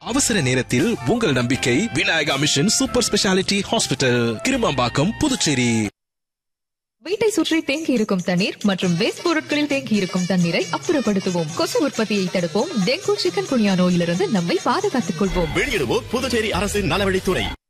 அவசர நேரத்தில் உங்கள் நம்பிக்கை Vinayaka mission super speciality hospital, Kirumampakkam, Puducherry. வீட்டை சுற்றி தேங்கி இருக்கும் தண்ணீர் மற்றும் வேஸ்ட் பொருட்களில் தேங்கி இருக்கும் தண்ணீரை அப்புறப்படுத்துவோம். கொசு உற்பத்தியை தடுப்போம். டெங்கு, சிக்கன் குனியா நோயிலிருந்து நம்மை பாதுகாத்துக் கொள்வோம். வெளியிடுவோம் புதுச்சேரி அரசின் நலவழித்துறை.